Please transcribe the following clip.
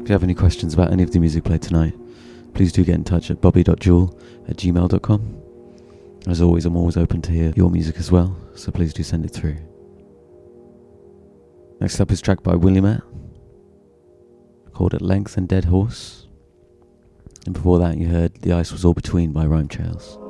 If you have any questions about any of the music played tonight, please do get in touch at bobby.jewel@gmail.com. As always, I'm always open to hear your music as well, so please do send it through. Next up is a track by Willie Matt, called At Length and Dead Horse. And before that you heard The Ice Was All Between by Rhyme Trails.